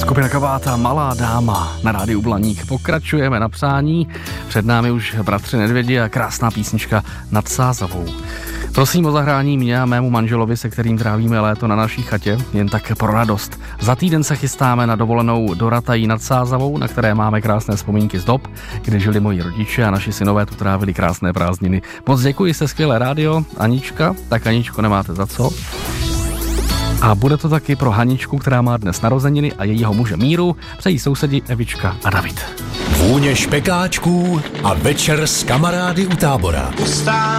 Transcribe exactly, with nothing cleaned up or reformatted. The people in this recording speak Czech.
Skupina Kabáta, Malá dáma na rádiu Blaník. Pokračujeme na psání. Před námi už Bratři Nedvědi a krásná písnička Nad Sázavou. Prosím o zahrání mě a mému manželovi, se kterým trávíme léto na naší chatě, jen tak pro radost. Za týden se chystáme na dovolenou do Ratají nad Sázavou, na které máme krásné vzpomínky z dob, kde žili moji rodiče a naši synové tu trávili krásné prázdniny. Moc děkuji, jste skvělé rádio. Anička, tak Aničko, nemáte za co. A bude to taky pro Haničku, která má dnes narozeniny, a jejího muže Míru, přejí sousedi Evička a David. Vůně špekáčků a večer s kamarády u tábora.